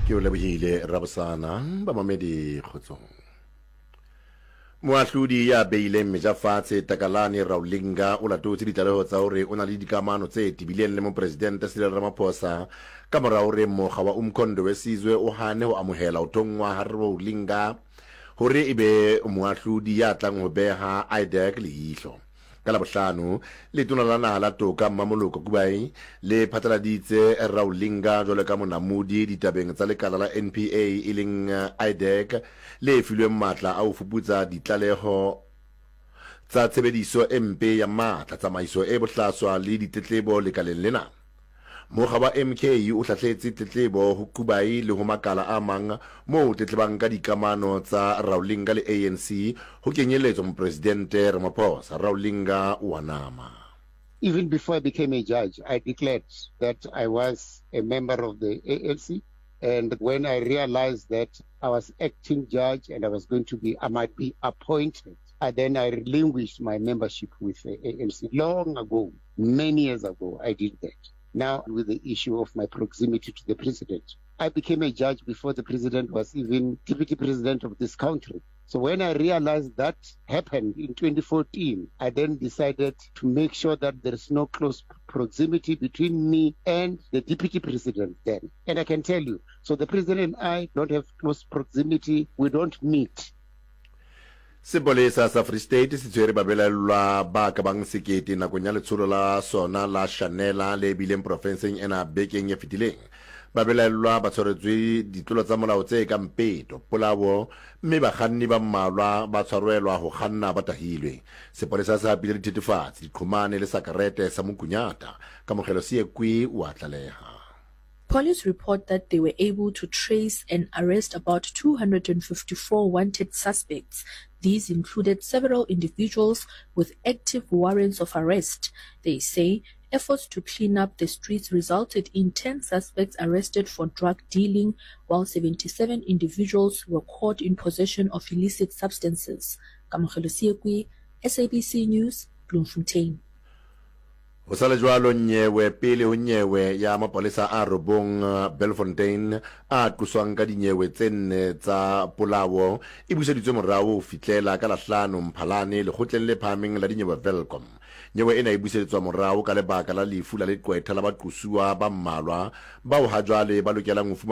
ke o lebogile Rabosana ba mamedi kgotsong. Moahlodi ya beileng mejafatshe Takalani Raulinga o latotse ditlaleho tsa hore o na le dikamano tse tibileng le mopresidente Cyril Ramaphosa ka mora hore mokga wa Umkhonto wesizwe o hane ho amohela uthongwa ha Raulinga hore ebe moahlodi ya tlang ho beha IDEC leihlo. Ka Labohlano letona la naha la toka Mmamoloko Kubai le phatlaladitse Raulinga jwalo ka monamodi ditabeng tsa lekala la NPA e leng IDEC le filweng matla a ho fuputsa ditlaleho tsa tshebediso e mpe ya matla, tsamaiso e bohlaswa le ditletlebo lekaleng lena. Mokga wa MK o hlahletse tletlebo ho Kubai le ho makala a mang moo tletlebang ka dikamano tsa Raulinga le ANC ho kenyeletswa mopresidente Ramaphosa. Raulinga o anama. Even before I became a judge, I declared that I was a member of the ANC. And when I realized that I was acting judge and I might be appointed, then I relinquished my membership with the ANC. Long ago, many years ago, I did that. Now, with the issue of my proximity to the president, I became a judge before the president was even deputy president of this country. So when I realized that happened in 2014, I then decided to make sure that there is no close proximity between me and the deputy president then. And I can tell you, so the president and I don't have close proximity. We don't meet. Sepolesa sa Free State se tshwere babelaellwa ba ka bang sekete nakong ya letsholo la sona la Shanela le bileng profenseng ena bekeng ya fetileng. Babelaellwa ba tshwaretswe ditlolo tsa molao tse kang peto, polao, mme bakganni ba mmalwa ba tshwarelwa ho kganna ba tahilwe. Sepolesa se hapile dithethefatsi, diqhomane le sakarete sa Mokunyata. Kamogelo Siekwi o a tlaleha. Police report that they were able to trace and arrest about 254 wanted suspects. These included several individuals with active warrants of arrest. They say efforts to clean up the streets resulted in 10 suspects arrested for drug dealing, while 77 individuals were caught in possession of illicit substances. Kamogelo Siekwi, SABC News, Bloemfontein. O sale jwalo nyewe pele ho nyewe ya mapolesa a robong Belfontein a tloswang ka dinyewe tse nne tsa polao e buseditswe morao ho fitlela ka Lahlano Mphalane lekgotleng le phahameng la dinyewe Velcom. Nyewe ena e buseditswa morao ka lebaka la lefu la leqwetha la baqosuwa ba mmalwa bao ha jwale ba lokelang ho